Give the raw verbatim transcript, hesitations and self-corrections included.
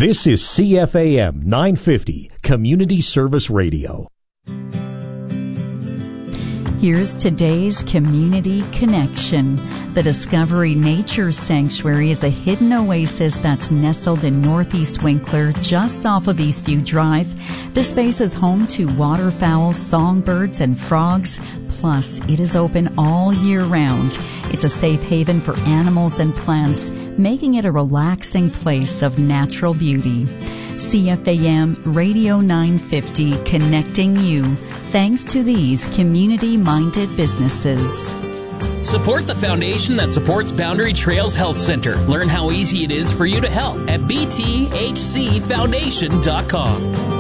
This is C F A M nine fifty, Community Service Radio. Here's today's Community Connection. The Discovery Nature Sanctuary is a hidden oasis that's nestled in northeast Winkler, just off of Eastview Drive. This space is home to waterfowl, songbirds, and frogs. Plus, it is open all year round. It's a safe haven for animals and plants, making it a relaxing place of natural beauty. C F A M Radio nine fifty, connecting you, thanks to these community-minded businesses. Support the foundation that supports Boundary Trails Health Center. Learn how easy it is for you to help at b t h c foundation dot com.